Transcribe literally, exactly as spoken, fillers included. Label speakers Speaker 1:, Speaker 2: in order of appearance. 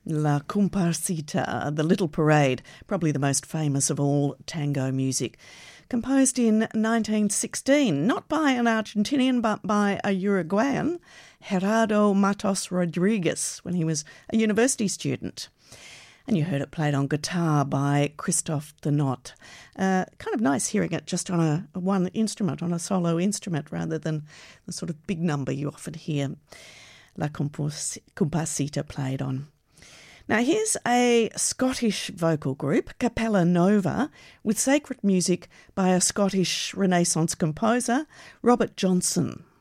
Speaker 1: La Comparsita, the Little Parade, probably the most famous of all tango music. Composed in nineteen sixteen, not by an Argentinian but by a Uruguayan, Gerardo Matos Rodriguez, when he was a university student. And you heard it played on guitar by Christophe the Knot. Uh, kind of nice hearing it just on a, a one instrument, on a solo instrument, rather than the sort of big number you often hear La Comparsita played on. Now here's a Scottish vocal group, Capella Nova, with sacred music by a Scottish Renaissance composer, Robert Johnson.